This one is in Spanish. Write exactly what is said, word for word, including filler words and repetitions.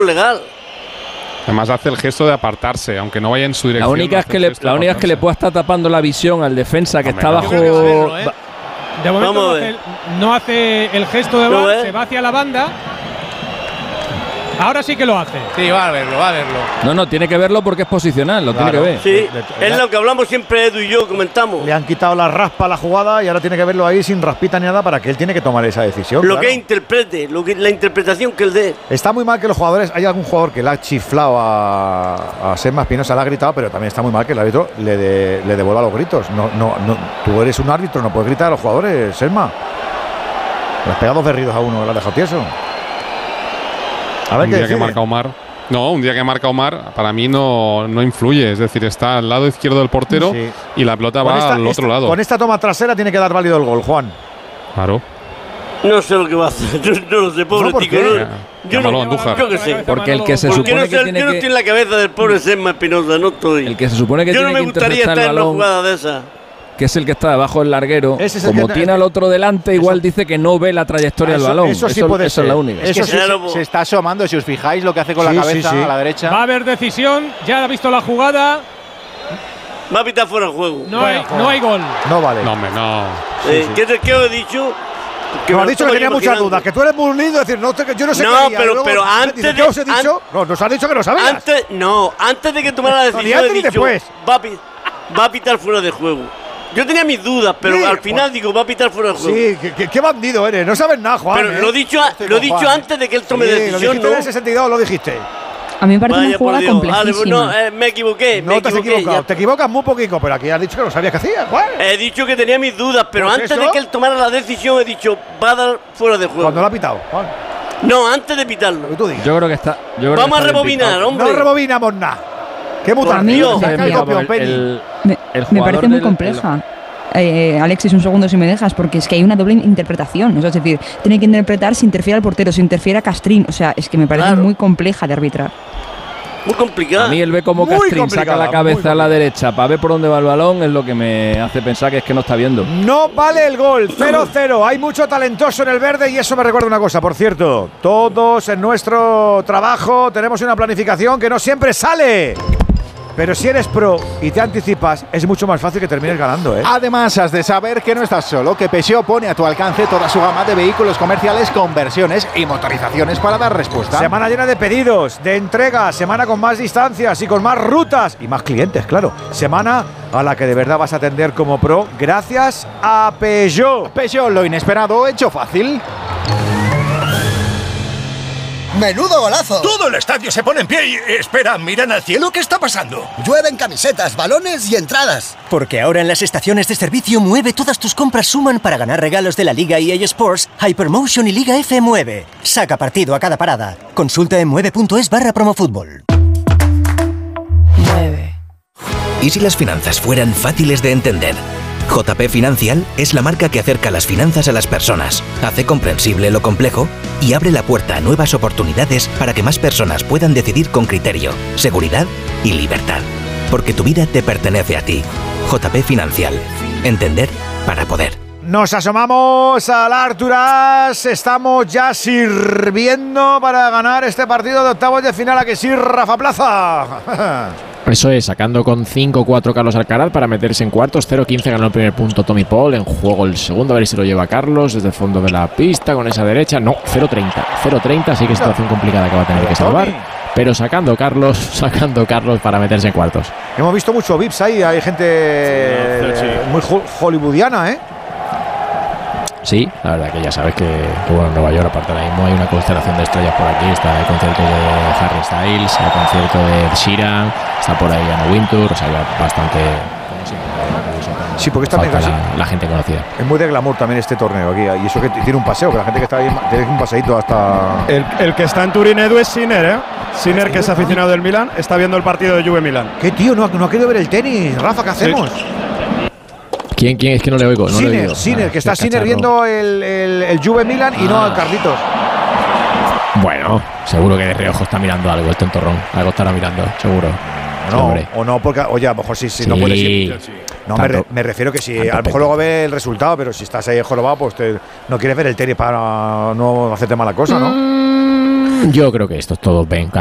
legal. Además hace el gesto de apartarse, aunque no vaya en su dirección. La única es que le, la única es que le pueda estar tapando la visión al defensa que Hombre, está no. bajo. Verlo, ¿eh? De momento no hace, ver. no hace el gesto de No, bar, ¿eh? se va hacia la banda. Ahora sí que lo hace. Sí, va a verlo, va a verlo. No, no, tiene que verlo porque es posicional, lo Claro. tiene que ver. Sí, Le- es lo que hablamos siempre Edu y yo, comentamos. Le han quitado la raspa a la jugada y ahora tiene que verlo ahí sin raspita ni nada para que él tiene que tomar esa decisión. Lo claro. que interprete, lo que, la interpretación que él dé. Está muy mal que los jugadores, hay algún jugador que le ha chiflado a, a Sema Espinosa, le ha gritado, pero también está muy mal que el árbitro le, de- le devuelva los gritos. No, no, no, tú eres un árbitro, no puedes gritar a los jugadores, Sema. Le has pegado dos berridos a uno, le has dejado tieso. A ver Un qué día que decide. marca Omar. No, un día que marca Omar, para mí no, no influye. Es decir, está al lado izquierdo del portero Sí. y la pelota Con va esta- al esta- otro lado. Con esta toma trasera tiene que dar válido el gol, Juan. Claro. No sé lo que va a hacer, no, no lo sé, pobre No, ¿por tico. qué? no- Ya, yo no, llámalo, Andújar. yo qué sé. Porque el que se Porque supone no que sé, tiene yo no que. estoy en la cabeza del pobre Sema Espinosa, no estoy. El que se supone que yo no tiene me que gustaría interceptar estar el en una balón, jugada de esa. que es el que está debajo del larguero, Ese es el como que- tiene al otro delante, igual dice que no ve la trayectoria Eso- del balón. eso sí puede eso es ser. la única. Eso Es que sí, se, claro. se está asomando, si os fijáis lo que hace con Sí, la sí, cabeza sí. a la derecha. Va a haber decisión, ya ha visto la jugada. Va a pitar fuera el juego. No hay, no hay gol. no vale. No, hombre, no. Eh, ¿Qué, te- ¿Qué os he dicho? Que me me has lo dicho que estaba tenía muchas imaginando. dudas, que tú eres muy lindo, decir, no, te- yo no sé No, qué haría, pero- y luego pero dice, antes ¿qué de- os he dicho? No, nos has dicho que no sabías. Antes, no, antes de que tomara la No, ni decisión antes he ni dicho, después. va a, pi- va a pitar fuera de juego. Yo tenía mis dudas, pero Sí, al final Juan. digo, va a pitar fuera de juego. Sí, que- que- qué bandido eres, no sabes nada, Juan. pero ¿eh? lo he dicho, a- Estoy lo he con dicho Juan. antes de que él tome Sí, lo decisión, dijiste ¿no? en el sesenta y dos, lo dijiste. A mí me parece Vaya una por jugada Dios. Vale, pues complejísima. no, eh, me equivoqué, me No te has equivoqué. equivocado, ya. te equivocas muy poquito, pero aquí has dicho que no sabías qué hacías, Juan. He dicho que tenía mis dudas, pero Pues antes eso. de que él tomara la decisión he dicho, va a dar fuera de juego. Cuando lo ha pitado, Juan. No, antes de pitarlo. Lo que tú digas. Yo creo que está. yo creo que Vamos a está bien rebobinar, picado. hombre. No rebobinamos nada. Qué Por mutar. mí Dios. me Está bien parece- picado, Copión, porque Penny. el- Me, el me jugador parece muy del- compleja. Eh, Alexis, un segundo si me dejas, porque es que hay una doble interpretación. O sea, es decir, tiene que interpretar si interfiere al portero, si interfiere a Castrín. O sea, es que me parece Claro. muy compleja de arbitrar. Muy complicado. A mí el ve como Muy Castrín complicada, saca la muy cabeza a la complicada. derecha para ver por dónde va el balón es lo que me hace pensar que es que no está viendo. No vale el gol, cero cero. Hay mucho talentoso en el verde y eso me recuerda una cosa, por cierto. Todos en nuestro trabajo tenemos una planificación que no siempre sale. Pero si eres pro y te anticipas, es mucho más fácil que termines ganando, ¿eh? Además, has de saber que no estás solo, que Peugeot pone a tu alcance toda su gama de vehículos comerciales con versiones y motorizaciones para dar respuesta. Semana llena de pedidos, de entregas, semana con más distancias y con más rutas y más clientes, claro. Semana a la que de verdad vas a atender como pro gracias a Peugeot. Peugeot, lo inesperado hecho fácil. ¡Menudo golazo! Todo el estadio se pone en pie y… Espera, miran al cielo, ¿qué está pasando? Llueven camisetas, balones y entradas. Porque ahora en las estaciones de servicio Mueve todas tus compras suman para ganar regalos de la Liga E A Sports, Hypermotion y Liga F Mueve. Saca partido a cada parada. Consulta en mueve.es barra promofútbol. ¿Y si las finanzas fueran fáciles de entender? J P Financial es la marca que acerca las finanzas a las personas, hace comprensible lo complejo y abre la puerta a nuevas oportunidades para que más personas puedan decidir con criterio, seguridad y libertad. Porque tu vida te pertenece a ti. J P Financial. Entender para poder. Nos asomamos al Arturas, estamos ya sirviendo para ganar este partido de octavos de final. ¿A que sí, Rafa Plaza? Eso es, sacando con cinco cuatro Carlos Alcaraz para meterse en cuartos. cero quince ganó el primer punto Tommy Paul. En juego el segundo, a ver si lo lleva Carlos desde el fondo de la pista con esa derecha. No, cero treinta. cero treinta, así que situación complicada que va a tener que salvar. Pero sacando Carlos, sacando Carlos para meterse en cuartos. Hemos visto mucho V I Ps ahí, hay gente eh, muy ho- hollywoodiana, ¿eh? Sí, la verdad que ya sabes que, que bueno, en Nueva York aparte ahora mismo hay una constelación de estrellas por aquí. Está el concierto de Harry Styles, el concierto de Ed Sheeran, está por ahí Anna Wintour, o sea, ya bastante, como siempre, Sí, porque está falta mega- la, la gente conocida. Es muy de glamour también este torneo aquí. Y eso que tiene un paseo, que la gente que está ahí tiene un paseíto hasta… El, el que está en Turín, Edu, es Sinner, ¿eh? Sinner, que es aficionado del Milan, está viendo el partido de Juve Milan. ¿Qué tío? No, no ha querido ver el tenis. Rafa, ¿qué hacemos? ¿Quién, quién es que no le oigo? No le he Sinner, oído. Sinner, Ah, que está qué Sinner cacharro. viendo el, el, el Juve Milan y no Ah. al Carlitos. Bueno, seguro que de reojo está mirando algo el tontorrón. Algo estará mirando, seguro. No, Hombre. o no, porque, oye, a lo mejor sí, sí, no Sí. puedes ir. No, me, Tanto- re- me refiero que si tanto a lo mejor luego ve el resultado, pero si estás ahí jorobado, pues te- no quieres ver el tenis para no hacerte mala cosa, ¿no? Yo creo que esto es todo Ben.